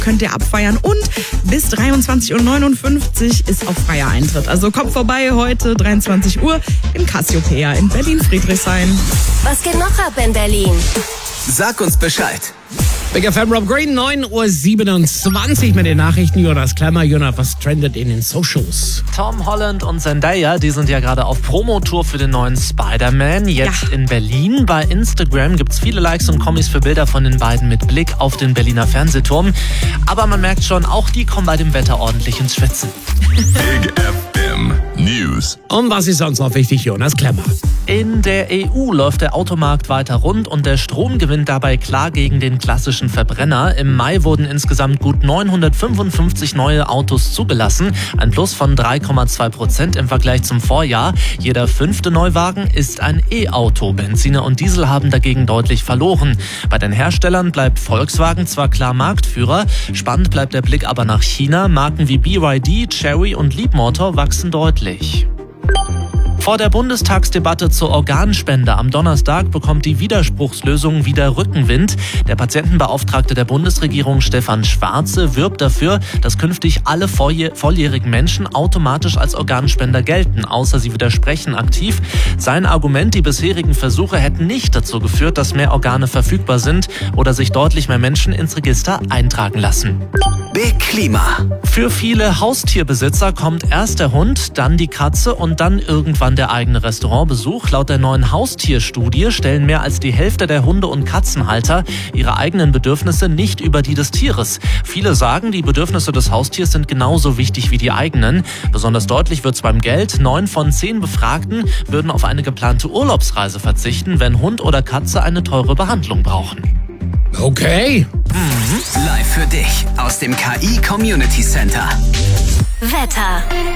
könnt ihr abfeiern und bis 23.59 Uhr ist auch freier Eintritt. Also kommt vorbei heute 23 Uhr im Cassiopeia in Berlin-Friedrichshain. Was geht noch ab in Berlin? Sag uns Bescheid. Big FM Rob Green, 9.27 Uhr mit den Nachrichten. Jonas Klemmer. Jonas, was trendet in den Socials? Tom Holland und Zendaya, die sind ja gerade auf Promotour für den neuen Spider-Man. Jetzt in Berlin. Bei Instagram gibt's viele Likes und Kommis für Bilder von den beiden mit Blick auf den Berliner Fernsehturm. Aber man merkt schon, auch die kommen bei dem Wetter ordentlich ins Schwitzen. Big FM News. Und was ist sonst noch wichtig, Jonas Klemmer? In der EU läuft der Automarkt weiter rund und der Strom gewinnt dabei klar gegen den klassischen Verbrenner. Im Mai wurden insgesamt gut 955 neue Autos zugelassen, ein Plus von 3,2% im Vergleich zum Vorjahr. Jeder 5. Neuwagen ist ein E-Auto. Benziner und Diesel haben dagegen deutlich verloren. Bei den Herstellern bleibt Volkswagen zwar klar Marktführer, spannend bleibt der Blick aber nach China. Marken wie BYD, Chery und Leapmotor wachsen deutlich. Vor der Bundestagsdebatte zur Organspende am Donnerstag bekommt die Widerspruchslösung wieder Rückenwind. Der Patientenbeauftragte der Bundesregierung Stefan Schwarze wirbt dafür, dass künftig alle volljährigen Menschen automatisch als Organspender gelten, außer sie widersprechen aktiv. Sein Argument, die bisherigen Versuche hätten nicht dazu geführt, dass mehr Organe verfügbar sind oder sich deutlich mehr Menschen ins Register eintragen lassen. Big Klima. Für viele Haustierbesitzer kommt erst der Hund, dann die Katze und dann irgendwann der eigene Restaurantbesuch. Laut der neuen Haustierstudie stellen mehr als die Hälfte der Hunde- und Katzenhalter ihre eigenen Bedürfnisse nicht über die des Tieres. Viele sagen, die Bedürfnisse des Haustiers sind genauso wichtig wie die eigenen. Besonders deutlich wird's beim Geld. 9 von 10 Befragten würden auf eine geplante Urlaubsreise verzichten, wenn Hund oder Katze eine teure Behandlung brauchen. Okay. Live für dich aus dem KI Community Center. Wetter.